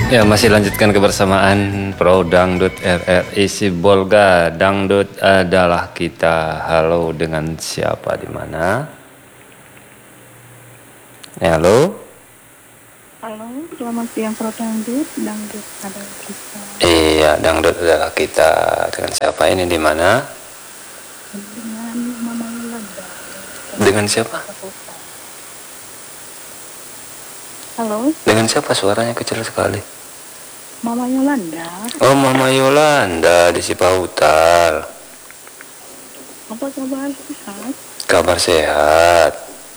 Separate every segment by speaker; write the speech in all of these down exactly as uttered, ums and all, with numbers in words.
Speaker 1: Ya, masih lanjutkan kebersamaan Pro Dangdut R R I Sibolga. Dangdut adalah kita. Halo, dengan siapa di mana? Ya, halo.
Speaker 2: Halo, selamat siang Pro Dangdut. Dangdut adalah kita.
Speaker 1: Iya, Dangdut adalah kita. Dengan siapa ini di mana?
Speaker 2: Dengan Mama Yolanda.
Speaker 1: Dengan siapa?
Speaker 2: Halo,
Speaker 1: Dengan siapa? Suaranya kecil sekali.
Speaker 2: Mama Yolanda.
Speaker 1: Oh, Mama Yolanda di Cipahutar.
Speaker 2: Apa kabar sehat?
Speaker 1: Kabar sehat.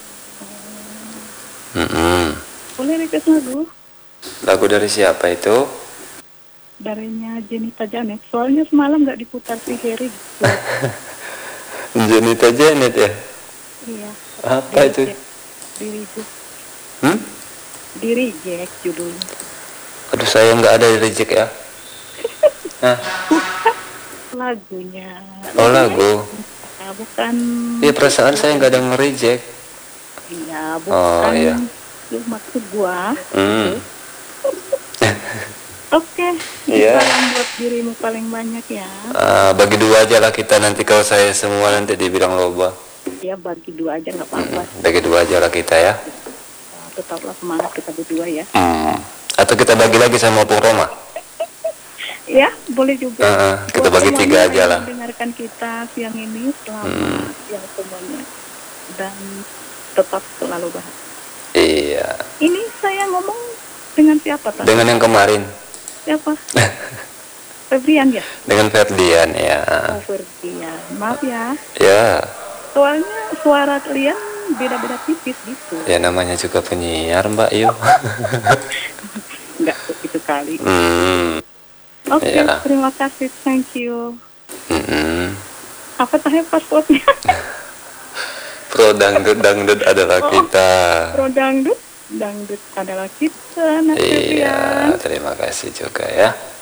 Speaker 1: Mm-mm.
Speaker 2: Boleh request lagu?
Speaker 1: Lagu dari siapa itu?
Speaker 2: Darinya Jenita Janet. Soalnya semalam nggak diputar si Heri. Gitu.
Speaker 1: Jenita Janet ya?
Speaker 2: Iya.
Speaker 1: Apa itu?
Speaker 2: Di reject.
Speaker 1: Hmm?
Speaker 2: Di reject judulnya.
Speaker 1: Aduh, saya nggak ada di reject ya. Nah.
Speaker 2: Lagunya.
Speaker 1: Oh, lagu.
Speaker 2: Ya, bukan.
Speaker 1: Iya, perasaan saya nggak ada nge-reject.
Speaker 2: Iya, bukan.
Speaker 1: Oh, iya.
Speaker 2: Itu maksud gua.
Speaker 1: Hmm.
Speaker 2: Oke,
Speaker 1: Iya.
Speaker 2: salam buat dirimu paling banyak ya.
Speaker 1: Uh, bagi dua aja lah kita, nanti kalau saya semua nanti dibilang loba.
Speaker 2: Ya bagi dua aja nggak apa-apa.
Speaker 1: Hmm. Bagi dua aja lah kita ya.
Speaker 2: Nah, tetaplah semangat kita berdua ya.
Speaker 1: Hmm. Atau kita bagi lagi sama Opung Roma.
Speaker 2: Ya, boleh juga.
Speaker 1: Uh, kita
Speaker 2: buat
Speaker 1: bagi tiga aja lah.
Speaker 2: Dengarkan kita siang ini selamat
Speaker 1: hmm.
Speaker 2: siang semuanya dan tetap selalu bahagia.
Speaker 1: Iya.
Speaker 2: Ini saya ngomong dengan siapa tadi?
Speaker 1: Dengan yang kemarin.
Speaker 2: Siapa? Febrian ya?
Speaker 1: Dengan Ferdian ya.
Speaker 2: Oh, Ferdian. Maaf ya.
Speaker 1: Ya.
Speaker 2: Soalnya suara kalian beda-beda tipis gitu.
Speaker 1: Ya namanya juga penyiar Mbak Yu.
Speaker 2: Enggak itu kali.
Speaker 1: Hmm.
Speaker 2: Oke, okay,
Speaker 1: ya.
Speaker 2: Terima kasih, thank you.
Speaker 1: Mm-mm.
Speaker 2: Apa tanya passwordnya?
Speaker 1: Pro Dangdut, Dangdut adalah oh, kita.
Speaker 2: Pro Dangdut, Dangdut adalah kita.
Speaker 1: Iya, terima kasih juga ya.